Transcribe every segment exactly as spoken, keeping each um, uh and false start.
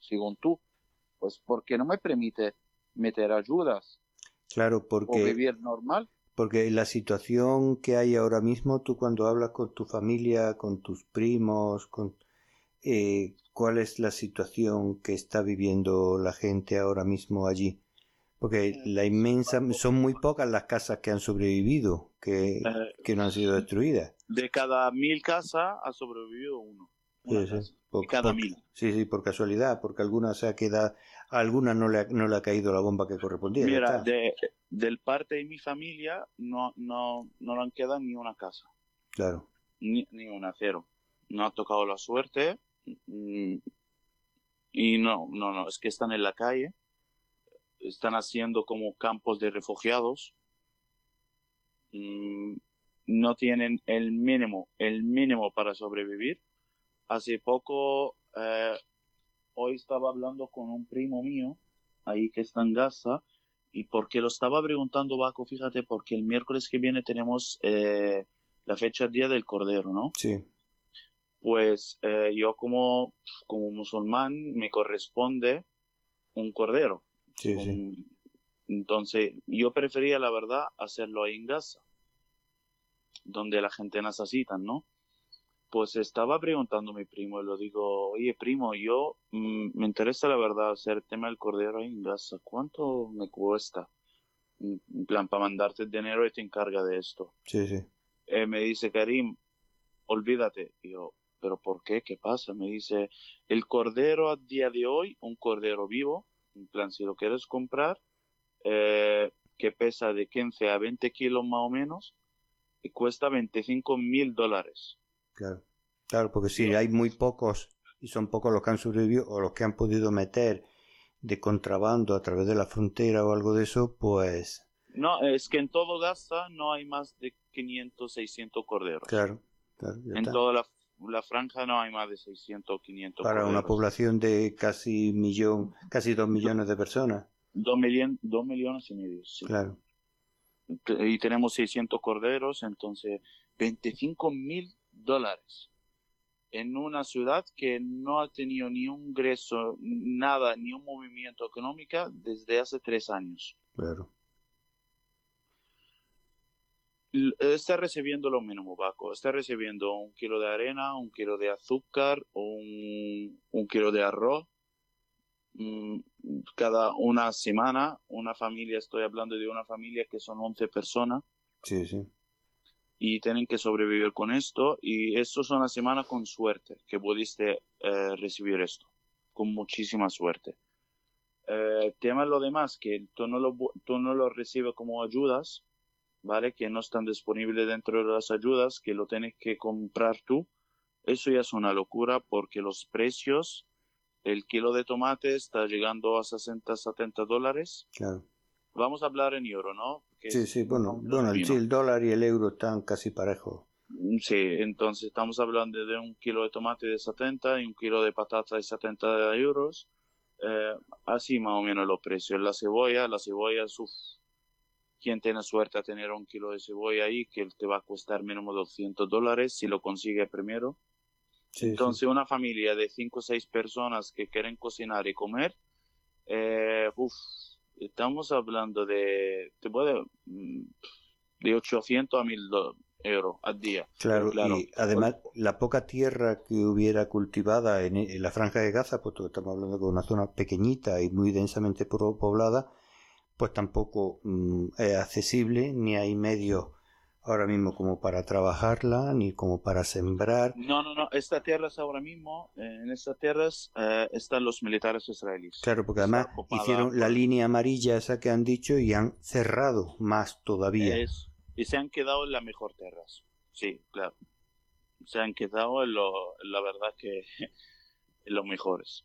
según tú, pues ¿por qué no me permite meter ayudas Claro, o porque, vivir normal? porque la situación que hay ahora mismo, tú cuando hablas con tu familia, con tus primos, con, eh, ¿cuál es la situación que está viviendo la gente ahora mismo allí? Porque Eh, la pues, inmensa, Paco, son muy pocas las casas que han sobrevivido, que, eh, que no han sido destruidas. de cada mil casas ha sobrevivido uno, una Sí, sí. casa, de Por, cada por- mil. sí, sí, por casualidad, porque alguna se ha quedado, a alguna no le ha, no le ha caído la bomba que correspondía, ya Mira, está. de, del parte de mi familia no, no, no le queda ni una casa, Claro, ni, ni una, cero. No ha tocado la suerte mm, y no, no, no, es que están en la calle, están haciendo como campos de refugiados, mm, no tienen el mínimo, el mínimo para sobrevivir. Hace poco, eh, hoy estaba hablando con un primo mío, ahí que está en Gaza, y porque lo estaba preguntando, Baco, fíjate, porque el miércoles que viene tenemos eh, la fecha Día del Cordero, ¿no? sí, Pues eh, yo como, como musulmán me corresponde un cordero, sí, sí, según... Entonces, yo prefería, la verdad, hacerlo ahí en Gaza, donde la gente necesita, ¿no? Pues estaba preguntando a mi primo y le digo, oye primo, yo mm, me interesa la verdad hacer el tema del cordero ahí en Gaza. ¿Cuánto me cuesta? En en plan, para mandarte el dinero y te encarga de esto. sí, sí, Eh, me dice, Karim, olvídate. Y yo, ¿pero por qué? ¿Qué pasa? Me dice, el cordero a día de hoy, un cordero vivo, en plan, si lo quieres comprar, eh, que pesa de quince a veinte kilos más o menos, y cuesta veinticinco mil dólares. claro. Claro, porque Y si yo, hay muy pocos y son pocos los que han sobrevivido o los que han podido meter de contrabando a través de la frontera o algo de eso, pues no, es que en todo Gaza no hay más de quinientos, seiscientos corderos. claro, claro, ya En está. toda la, la franja no hay más de seiscientos o quinientos Para una corderos. población de casi millón, casi dos Do- millones de personas, Dos, millon- dos millones y medio, sí. claro. Te- Y tenemos seiscientos corderos, entonces veinticinco mil dólares en una ciudad que no ha tenido ni un ingreso, nada, ni un movimiento económico desde hace tres años. Claro, L- Está recibiendo lo mínimo, Paco. Está recibiendo un kilo de arena, un kilo de azúcar, un, un kilo de arroz. Mm, cada una semana, una familia, estoy hablando de una familia que son once personas sí, sí, y tienen que sobrevivir con esto. Y esto es una semana con suerte que pudiste eh, recibir esto, con muchísima suerte. Eh, tema lo demás, que tú no lo, bu- tú no lo recibes como ayudas, ¿vale? Que no están disponibles dentro de las ayudas, que lo tienes que comprar tú. Eso ya es una locura porque los precios, el kilo de tomate está llegando a sesenta, setenta dólares. claro. Vamos a hablar en euro, ¿no? Que Sí, es, sí, no, bueno, no bueno, el, sí, domino. el dólar y el euro están casi parejos. Sí, entonces estamos hablando de un kilo de tomate de setenta y un kilo de patata de setenta euros. Eh, así más o menos los precios. La cebolla, la cebolla, uf, quien tiene suerte a tener un kilo de cebolla ahí, que te va a costar mínimo doscientos dólares si lo consigue primero. Sí, sí. Entonces, una familia de cinco o seis personas que quieren cocinar y comer, eh, uf, estamos hablando de, te puede, mm, de ochocientos a mil euros al día. Pero Claro, claro, y además la poca tierra que hubiera cultivada en, en la franja de Gaza, puesto que estamos hablando de una zona pequeñita y muy densamente po- poblada, pues tampoco mm, es accesible, ni hay medios ahora mismo como para trabajarla, ni como para sembrar. no, no, no, estas tierras ahora mismo, eh, en estas tierras eh, están los militares israelíes. Claro, porque Está además ocupada hicieron la por el... línea amarilla esa que han dicho y han cerrado más todavía. Es, y se han quedado en las mejor tierras. Sí, claro. Se han quedado en, lo, en la verdad que en los mejores.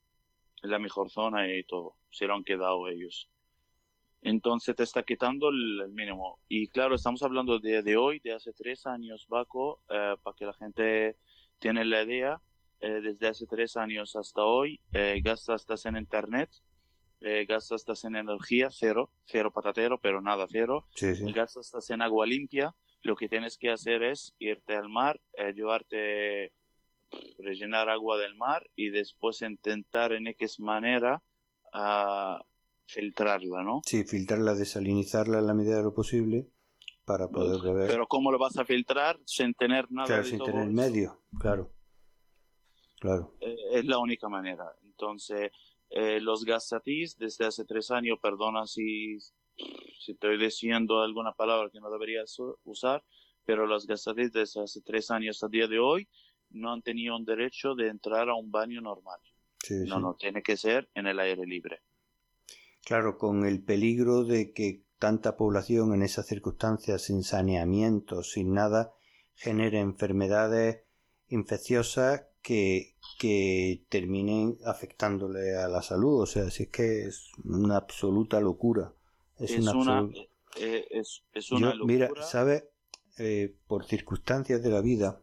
En la mejor zona y todo. Se lo han quedado ellos. Entonces te está quitando el, el mínimo. Y claro, estamos hablando de, de hoy, de hace tres años, Baco, eh, para que la gente tiene la idea. Eh, desde hace tres años hasta hoy, eh, gastas en internet, eh, gastas en energía, cero, cero patatero, pero nada, cero. Sí, sí. Gastas en agua limpia. Lo que tienes que hacer es irte al mar, eh, llevarte rellenar agua del mar y después intentar en X manera uh, filtrarla, ¿no? Sí, filtrarla, desalinizarla en la medida de lo posible para poder beber. Pero ¿cómo lo vas a filtrar sin tener nada claro, de sin todo tener eso? medio, claro. Claro. Eh, es la única manera. Entonces, eh, los gasatis desde hace tres años, perdona si, si estoy diciendo alguna palabra que no debería usar, pero los gasatis desde hace tres años a día de hoy no han tenido un derecho de entrar a un baño normal. Sí, no, sí. no, tiene que ser en el aire libre. Claro, con el peligro de que tanta población en esas circunstancias, sin saneamiento, sin nada, genere enfermedades infecciosas que, que terminen afectándole a la salud. O sea, si es que es una absoluta locura. Es, Es una, una, absoluta... eh, es, es una Yo, locura. mira, ¿sabes? Eh, por circunstancias de la vida,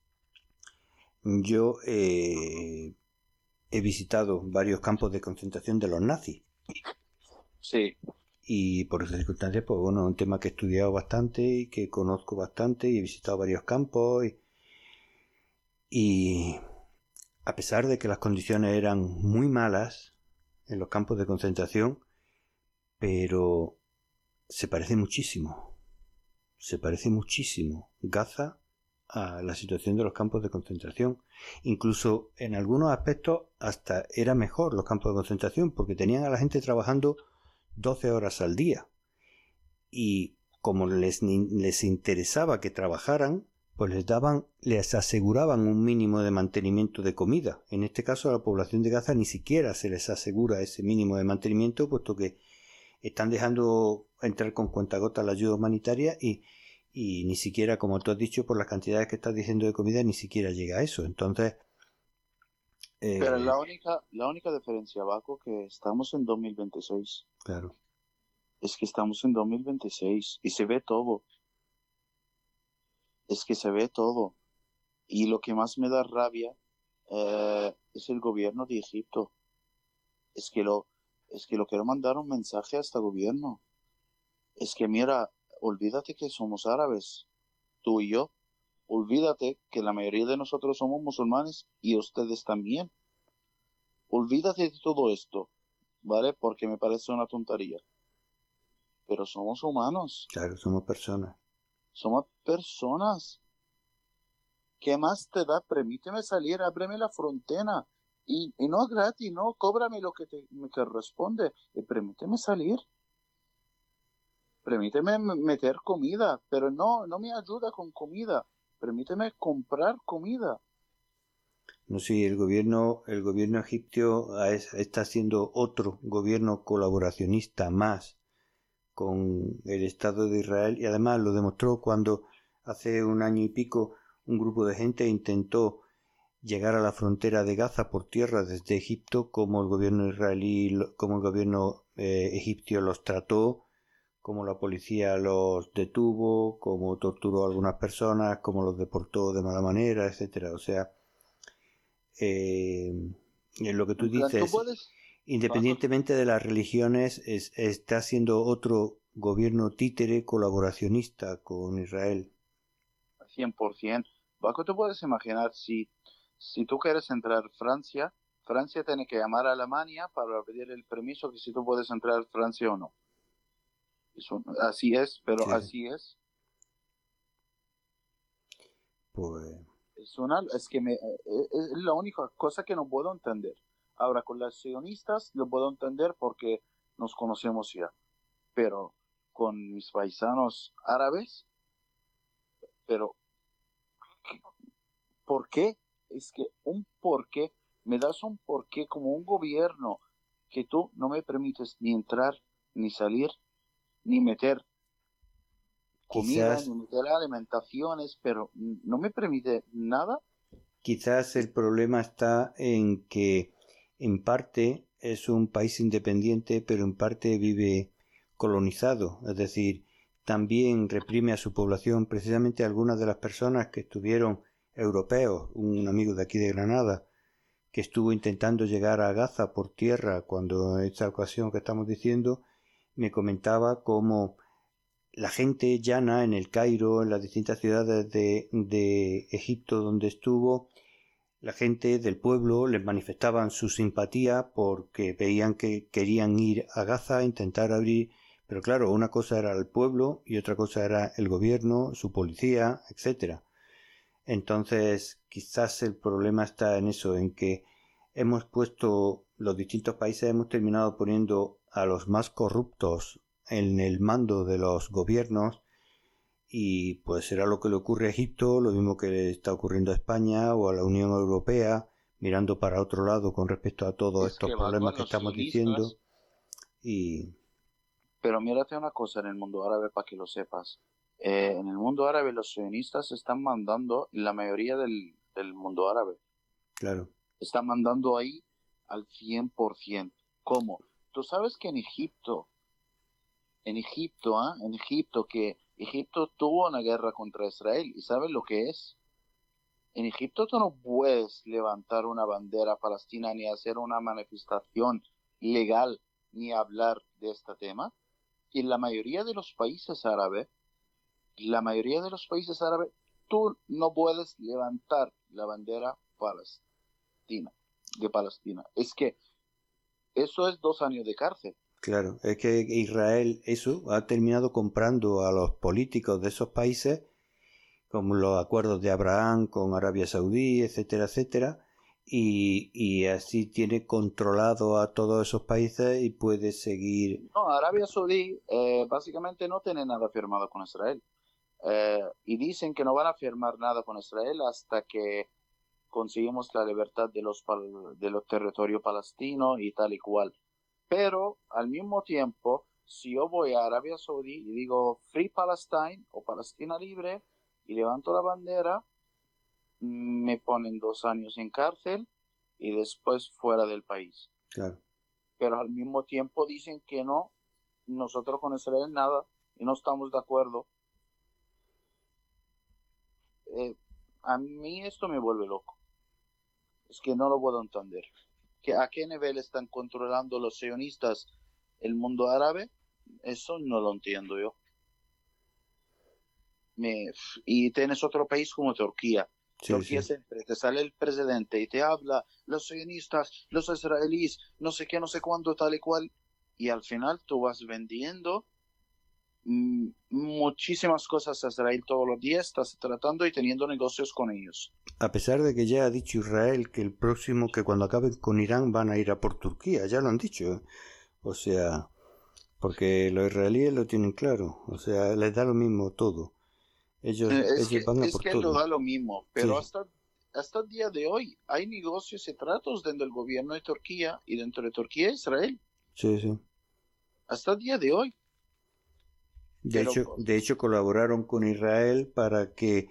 yo eh, he visitado varios campos de concentración de los nazis. Sí. Y por esas circunstancias, pues bueno, es un tema que he estudiado bastante y que conozco bastante y he visitado varios campos y, y a pesar de que las condiciones eran muy malas en los campos de concentración, pero se parece muchísimo, se parece muchísimo Gaza a la situación de los campos de concentración. Incluso en algunos aspectos hasta era mejor los campos de concentración porque tenían a la gente trabajando doce horas al día. Y como les, les interesaba que trabajaran, pues les daban, les aseguraban un mínimo de mantenimiento de comida. En este caso a la población de Gaza ni siquiera se les asegura ese mínimo de mantenimiento, puesto que están dejando entrar con cuentagotas la ayuda humanitaria y, y ni siquiera, como tú has dicho, por las cantidades que estás diciendo de comida, ni siquiera llega a eso. Entonces... Eh... Pero la única, la única diferencia, Baco, que estamos en dos mil veintiséis. Claro. Es que estamos en dos mil veintiséis y se ve todo. Es que se ve todo. Y lo que más me da rabia eh, es el gobierno de Egipto. Es que lo, es que lo quiero mandar un mensaje a este gobierno. Es que mira, olvídate que somos árabes, tú y yo. Olvídate que la mayoría de nosotros somos musulmanes y ustedes también. Olvídate de todo esto, ¿vale? Porque me parece una tontería. Pero somos humanos. Claro, somos personas. Somos personas. ¿Qué más te da? Permíteme salir, ábreme la frontera. Y, y no gratis, no, cóbrame lo que te me corresponde. Y permíteme salir. Permíteme meter comida, pero no, no me ayuda con comida. Permíteme comprar comida. No sé, sí, el gobierno, el gobierno egipcio está siendo otro gobierno colaboracionista más con el Estado de Israel y además lo demostró cuando hace un año y pico un grupo de gente intentó llegar a la frontera de Gaza por tierra desde Egipto, como el gobierno israelí, como el gobierno eh, egipcio los trató, como la policía los detuvo, como torturó a algunas personas, como los deportó de mala manera, etcétera. O sea, eh, lo que tú dices, puedes... independientemente de las religiones, es, está siendo otro gobierno títere colaboracionista con Israel. cien por ciento. Baco, tú puedes imaginar si, si tú quieres entrar a Francia, Francia tiene que llamar a Alemania para pedir el permiso que si tú puedes entrar a Francia o no. Eso, así es, pero sí. Así es. Pues... Es, una, es que me, es la única cosa que no puedo entender. Ahora, con los sionistas lo puedo entender porque nos conocemos ya. Pero con mis paisanos árabes, pero ¿por qué? Es que un por qué, me das un por qué como un gobierno que tú no me permites ni entrar, ni salir, ni meter comida, quizás, ni meter alimentaciones, pero no me permite nada. Quizás el problema está en que en parte es un país independiente, pero en parte vive colonizado, es decir, también reprime a su población. Precisamente algunas de las personas que estuvieron europeos, un amigo de aquí de Granada, que estuvo intentando llegar a Gaza por tierra cuando en esta ocasión que estamos diciendo, me comentaba cómo la gente llana en el Cairo, en las distintas ciudades de, de Egipto donde estuvo, la gente del pueblo les manifestaban su simpatía porque veían que querían ir a Gaza a intentar abrir, pero claro, una cosa era el pueblo y otra cosa era el gobierno, su policía, etcétera. Entonces, quizás el problema está en eso, en que hemos puesto, los distintos países hemos terminado poniendo a los más corruptos en el mando de los gobiernos, y pues será lo que le ocurre a Egipto, lo mismo que le está ocurriendo a España o a la Unión Europea, mirando para otro lado con respecto a todos Es estos que problemas evalúan que los estamos diciendo. sionistas, Y pero mírate una cosa en el mundo árabe para que lo sepas. Eh, en el mundo árabe los sionistas están mandando la mayoría del, del mundo árabe. claro, Están mandando ahí al cien por ciento. ¿Cómo? Tú sabes que en Egipto, en Egipto, ¿ah? En Egipto, que Egipto tuvo una guerra contra Israel. ¿Y sabes lo que es? En Egipto tú no puedes levantar una bandera palestina ni hacer una manifestación legal ni hablar de este tema. Y en la mayoría de los países árabes, la mayoría de los países árabes, tú no puedes levantar la bandera palestina, de Palestina. Es que eso es dos años de cárcel. claro, es que Israel eso ha terminado comprando a los políticos de esos países, como los acuerdos de Abraham con Arabia Saudí, etcétera, etcétera, y, y así tiene controlado a todos esos países y puede seguir. No, Arabia Saudí eh, básicamente no tiene nada firmado con Israel. Eh, y dicen que no van a firmar nada con Israel hasta que conseguimos la libertad de los, pal- de los territorios palestinos y tal y cual. Pero al mismo tiempo, si yo voy a Arabia Saudí y digo Free Palestine o Palestina Libre y levanto la bandera, me ponen dos años en cárcel y después fuera del país. Claro, Pero al mismo tiempo dicen que no, nosotros con Israel nada y no estamos de acuerdo. Eh, a mí esto me vuelve loco. Es que no lo puedo entender. ¿Que ¿A qué nivel están controlando los sionistas el mundo árabe? Eso no lo entiendo yo. Me, y tienes otro país como Turquía. sí, Turquía sí. siempre te sale el presidente y te habla, los sionistas, los israelíes, no sé qué, no sé cuándo, tal y cual. Y al final tú vas vendiendo mm, muchísimas cosas a Israel todos los días, estás tratando y teniendo negocios con ellos. A pesar de que ya ha dicho Israel que el próximo, que cuando acaben con Irán van a ir a por Turquía, ya lo han dicho, ¿eh? O sea, porque los israelíes lo tienen claro, o sea, les da lo mismo todo. Ellos, Eh, Es que, ellos van a es por que lo todo. da lo mismo, Sí, pero hasta, hasta el día de hoy hay negocios y tratos dentro del gobierno de Turquía y dentro de Turquía e Israel. sí, sí. Hasta el día de hoy. De Pero hecho, de hecho colaboraron con Israel para que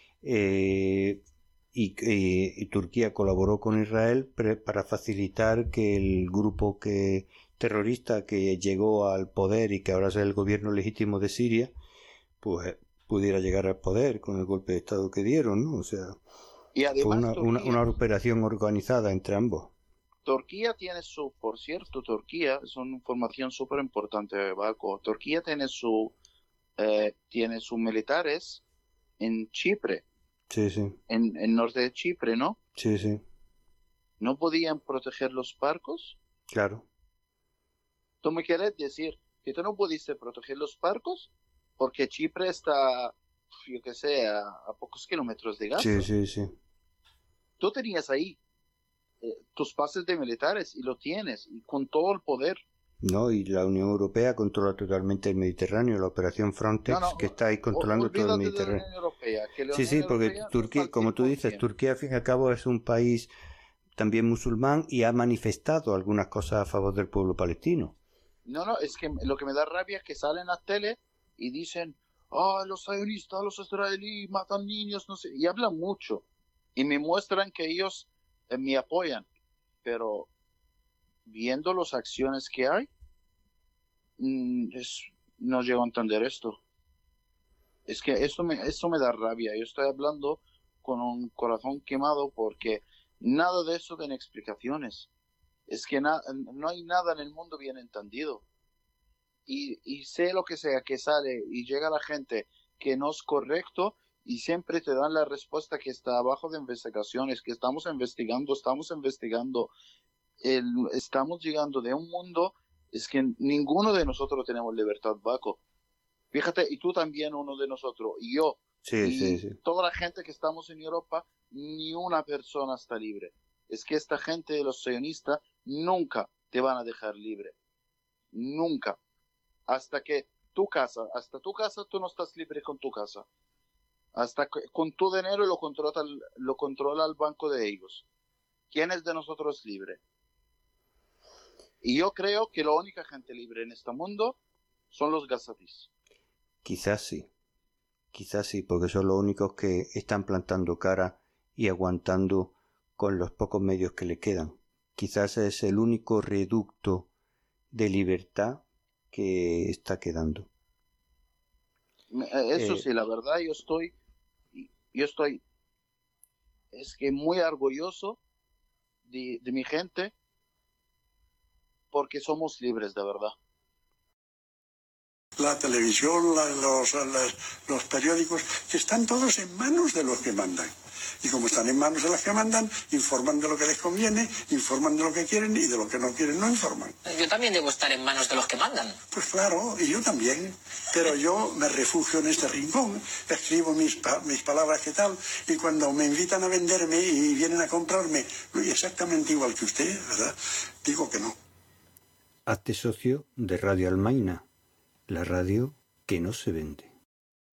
eh, y, y- y Turquía colaboró con Israel pre- para facilitar que el grupo que terrorista que llegó al poder y que ahora es el gobierno legítimo de Siria, pues pudiera llegar al poder con el golpe de estado que dieron, ¿no? O sea, y fue además una, una, Turquía, una operación organizada entre ambos. Turquía tiene su, por cierto, Turquía es una información súper importante, Baco. Turquía tiene su, eh, tiene sus militares en Chipre, Sí, sí, en el norte de Chipre, ¿no? sí, sí, ¿No podían proteger los barcos? claro. ¿Tú me quieres decir que tú no pudiste proteger los barcos? Porque Chipre está, yo qué sé, a, a pocos kilómetros de Sí, Gaza. sí, sí. Tú tenías ahí eh, tus bases de militares y lo tienes, y con todo el poder. No, y la Unión Europea controla totalmente el Mediterráneo, la operación No, no, Frontex que está ahí o- controlando todo el olvídate de la Mediterráneo. Unión Europea, que la Sí, Unión sí, porque Europea no está Turquía, al como tú dices, cien por ciento. Turquía al fin y al cabo es un país también musulmán y ha manifestado algunas cosas a favor del pueblo palestino. No, no, es que lo que me da rabia es que salen a tele y dicen, ah, los sionistas, los israelíes matan niños, no sé, y hablan mucho. Y me muestran que ellos eh, me apoyan, pero viendo las acciones que hay, mm, es, no llego a entender esto. Es que esto me, esto me da rabia. Yo estoy hablando con un corazón quemado porque nada de eso tiene explicaciones. Es que na- no hay nada en el mundo bien entendido. Y, y sé lo que sea que sale y llega la gente que no es correcto y siempre te dan la respuesta que está abajo de investigaciones, que estamos investigando, estamos investigando, el, estamos llegando de un mundo, es que ninguno de nosotros tenemos libertad, Baco. Fíjate, y tú también, uno de nosotros, y yo, sí, y sí, sí. toda la gente que estamos en Europa, ni una persona está libre. Es que esta gente de los sionistas nunca te van a dejar libre. Nunca. Hasta que tu casa, hasta tu casa, tú no estás libre con tu casa. Hasta que, con tu dinero lo controla, lo controla el banco de ellos. ¿Quién es de nosotros libre? Y yo creo que la única gente libre en este mundo son los gazatíes. Quizás sí. Quizás sí, porque son los únicos que están plantando cara y aguantando con los pocos medios que le quedan. Quizás es el único reducto de libertad que está quedando. Eso Eh, sí, la verdad, yo estoy, yo estoy, es que muy orgulloso de, de mi gente, porque somos libres de verdad. La televisión, la, los, las, los periódicos, que están todos en manos de los que mandan. Y como están en manos de los que mandan, informan de lo que les conviene, informan de lo que quieren y de lo que no quieren no informan. Yo también debo estar en manos de los que mandan. Pues claro, y yo también. Pero yo me refugio en este rincón, escribo mis, mis palabras que tal, y cuando me invitan a venderme y vienen a comprarme, exactamente igual que usted, ¿verdad? Digo que no. Hazte socio de Radio Almaina, la radio que no se vende.